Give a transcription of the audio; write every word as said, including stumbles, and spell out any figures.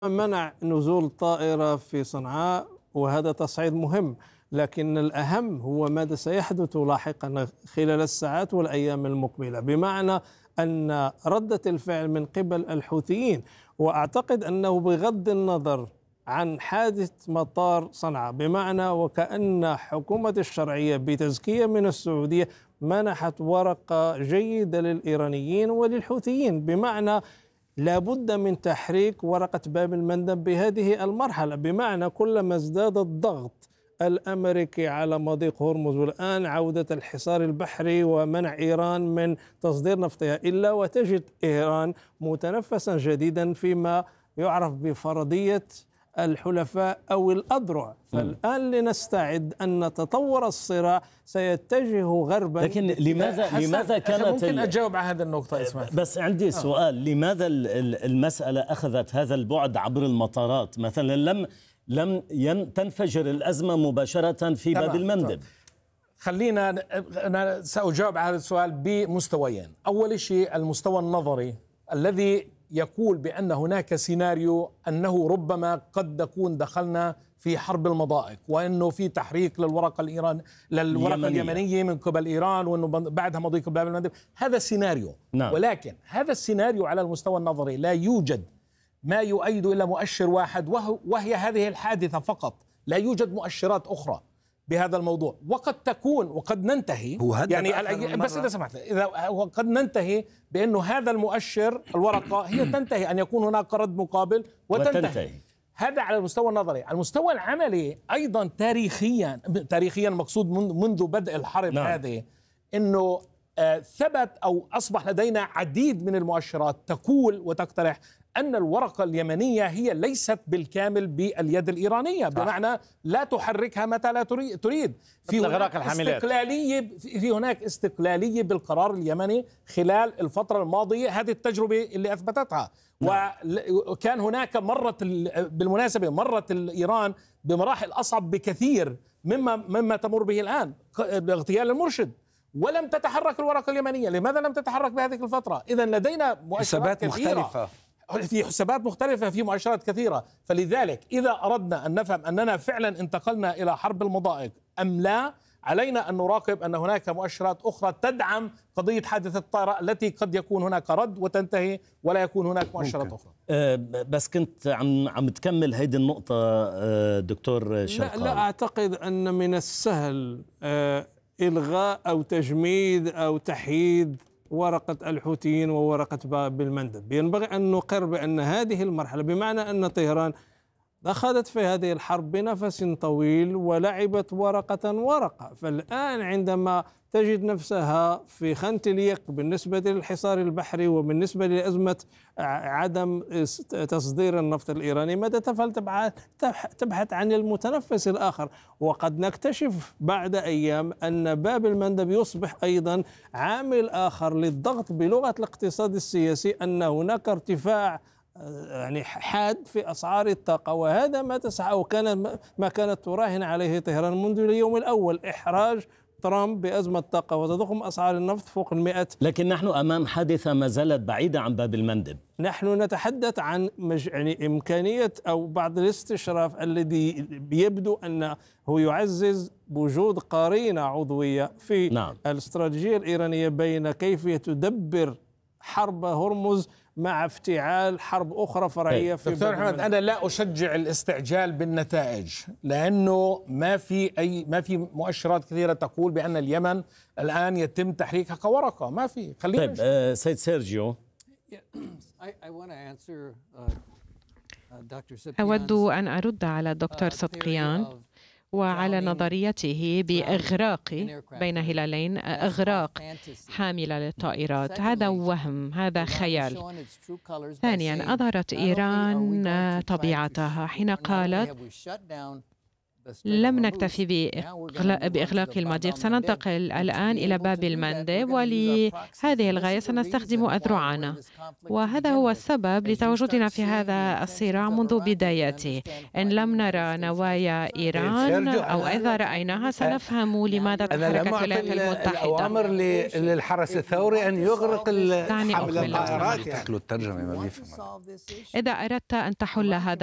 منع نزول طائرة في صنعاء، وهذا تصعيد مهم، لكن الأهم هو ماذا سيحدث لاحقا خلال الساعات والأيام المقبلة، بمعنى أن ردة الفعل من قبل الحوثيين. وأعتقد أنه بغض النظر عن حادث مطار صنعاء، بمعنى وكأن حكومة الشرعية بتزكية من السعودية منحت ورقة جيدة للإيرانيين وللحوثيين، بمعنى لا بد من تحريك ورقة باب المندب بهذه المرحلة، بمعنى كلما ازداد الضغط الأمريكي على مضيق هرمز، والآن عودة الحصار البحري ومنع إيران من تصدير نفطها، إلا وتجد إيران متنفسا جديدا فيما يعرف بفرضية الحلفاء أو الأذرع. فالآن لنستعد أن تطور الصراع سيتجه غربا. لكن لماذا لماذا كانت ممكن أجاوب على هذه النقطة اسمح. بس عندي آه. سؤال، لماذا المسألة أخذت هذا البعد عبر المطارات؟ مثلا لم لم تنفجر الأزمة مباشرة في باب المندب. خلينا أنا سأجاوب على هذا السؤال بمستويين. أول شيء المستوى النظري الذي يقول بأن هناك سيناريو أنه ربما قد نكون دخلنا في حرب المضائق، وأنه في تحريك للورقة الإيران للورقة اليمنية, اليمنية من قبل إيران، وأنه بعدها مضيق باب المندب. هذا سيناريو. نعم. ولكن هذا السيناريو على المستوى النظري لا يوجد ما يؤيد إلا مؤشر واحد، وهي هذه الحادثة فقط. لا يوجد مؤشرات أخرى بهذا الموضوع، وقد تكون وقد ننتهي يعني بس إذا سمحت إذا وقد ننتهي بأنه هذا المؤشر الورقة هي تنتهي، أن يكون هناك رد مقابل وتنتهي, وتنتهي. هذا على المستوى النظري. على المستوى العملي أيضا تاريخيا تاريخيا مقصود منذ بدء الحرب نعم. هذه أنه آه ثبت أو أصبح لدينا عديد من المؤشرات تقول وتقترح أن الورقة اليمنية هي ليست بالكامل باليد الإيرانية، بمعنى لا تحركها متى لا تريد. في هناك استقلالية في هناك استقلالية بالقرار اليمني خلال الفترة الماضية، هذه التجربة اللي أثبتتها. وكان هناك مرت بالمناسبة مرت إيران بمراحل أصعب بكثير مما مما تمر به الآن باغتيال المرشد، ولم تتحرك الورقة اليمنية. لماذا لم تتحرك بهذه الفترة؟ إذا لدينا مؤشرات مختلفة، في حسابات مختلفة، في مؤشرات كثيرة. فلذلك إذا أردنا أن نفهم أننا فعلا انتقلنا إلى حرب المضائق أم لا، علينا أن نراقب أن هناك مؤشرات أخرى تدعم قضية حادثة الطائرة التي قد يكون هناك رد وتنتهي ولا يكون هناك مؤشرات ممكن. أخرى. أه بس كنت عم عم تكمل هيدي النقطة أه دكتور شرقاوي. لا, لا أعتقد أن من السهل أه إلغاء أو تجميد أو تحييد ورقة الحوثيين وورقة باب المندب. ينبغي أن نقر بأن هذه المرحلة، بمعنى أن طهران أخذت في هذه الحرب بنفس طويل ولعبت ورقة ورقة، فالآن عندما تجد نفسها في خانة اليق بالنسبة للحصار البحري وبالنسبة لأزمة عدم تصدير النفط الإيراني، ماذا تفعل؟ تبحث عن المتنفس الآخر. وقد نكتشف بعد أيام أن باب المندب يصبح أيضا عامل آخر للضغط بلغة الاقتصاد السياسي، أن هناك ارتفاع يعني حاد في أسعار الطاقة، وهذا ما تسعى أو كان ما كانت تراهن عليه طهران منذ اليوم الأول، إحراج ترامب بأزمة الطاقة وتضخم أسعار النفط فوق المئة. لكن نحن أمام حادثة ما زالت بعيدة عن باب المندب. نحن نتحدث عن مج... يعني إمكانية أو بعض الاستشراف الذي يبدو أنه يعزز وجود قرينة عضوية في نعم. الاستراتيجية الإيرانية بين كيف تدبر حرب هرمز مع افتعال حرب أخرى فرعية. في دكتور محمد، أنا لا أشجع الاستعجال بالنتائج، لأنه ما في أي ما في مؤشرات كثيرة تقول بأن اليمن الآن يتم تحريكها كورقة، ما في. خلينا طيب آه سيد سيرجيو. أود أن أرد على الدكتور صدقيان وعلى نظريته بإغراق بين هلالين، إغراق حاملة للطائرات. هذا وهم، هذا خيال. ثانيا، أظهرت إيران طبيعتها حين قالت لم نكتفي بإغلاق المضيق، سننتقل الآن إلى باب المندب، ولهذه الغاية سنستخدم أذرعنا. وهذا هو السبب لتواجدنا في هذا الصراع منذ بدايته. إن لم نرى نوايا إيران أو إذا رأيناها سنفهم لماذا تحركت الولايات المتحدة. الأوامر للحرس الثوري أن يغرق حامل الطائرات. إذا أردت أن تحل هذا